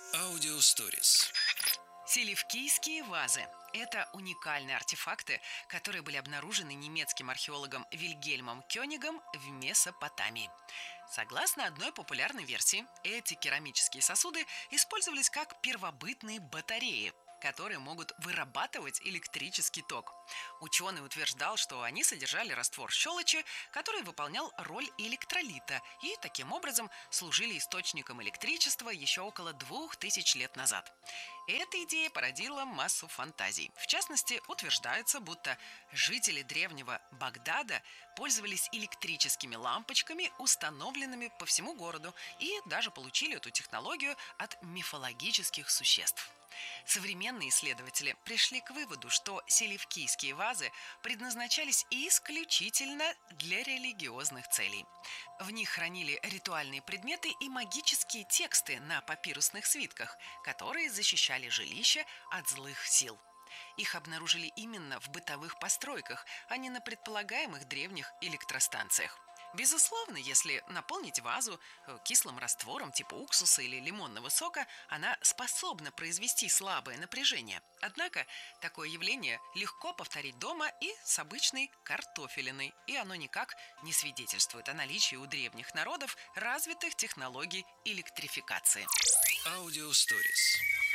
Аудиосторис. Селевкийские вазы – это уникальные артефакты, которые были обнаружены немецким археологом Вильгельмом Кёнигом в Месопотамии. Согласно одной популярной версии, эти керамические сосуды использовались как первобытные батареи, которые могут вырабатывать электрический ток. Ученый утверждал, что они содержали раствор щелочи, который выполнял роль электролита и таким образом служили источником электричества еще около 2000 лет назад. Эта идея породила массу фантазий. В частности, утверждается, будто жители древнего Багдада пользовались электрическими лампочками, установленными по всему городу, и даже получили эту технологию от мифологических существ. Современные исследователи пришли к выводу, что селевкийские вазы предназначались исключительно для религиозных целей. В них хранили ритуальные предметы и магические тексты на папирусных свитках, которые защищали жилище от злых сил. Их обнаружили именно в бытовых постройках, а не на предполагаемых древних электростанциях. Безусловно, если наполнить вазу кислым раствором типа уксуса или лимонного сока, она способна произвести слабое напряжение. Однако такое явление легко повторить дома и с обычной картофелиной, и оно никак не свидетельствует о наличии у древних народов развитых технологий электрификации. Аудиосторис.